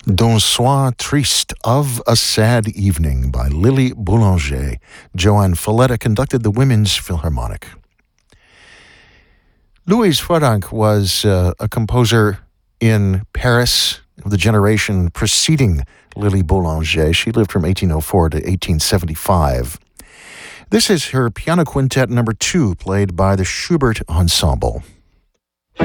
D'un soir triste, of a sad evening by Lily Boulanger. Joanne Falletta conducted the Women's Philharmonic. Louise Franck was a composer in Paris of the generation preceding Lily Boulanger. She lived from 1804 to 1875. This is her piano quintet number 2, played by the Schubert Ensemble.